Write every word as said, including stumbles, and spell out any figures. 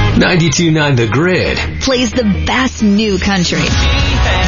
ninety-two point nine The Grid plays the best new country.